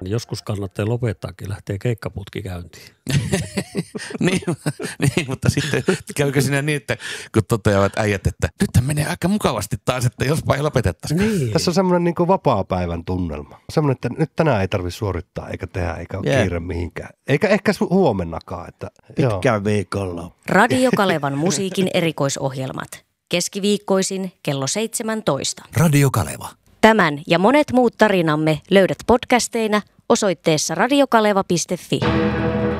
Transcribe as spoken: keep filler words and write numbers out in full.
niin joskus kannattaa lopettaakin, lähtee keikkaputki käyntiin. niin, niin, mutta sitten käykö siinä niin, että kun toteavat äijät, että nyt menee aika mukavasti taas, että jospa ei lopetettaisiin. Niin. Tässä on semmoinen niin kuin vapaa-päivän tunnelma. Semmoinen, että nyt tänään ei tarvitse suorittaa eikä tehdä eikä ole yeah. kiire mihinkään. Eikä ehkä huomennakaan. Että, Pitkään viikolla. Radio Kalevan musiikin erikoisohjelmat. Keskiviikkoisin kello seitsemäntoista. Radio Kaleva. Tämän ja monet muut tarinamme löydät podcasteina osoitteessa radiokaleva piste fi.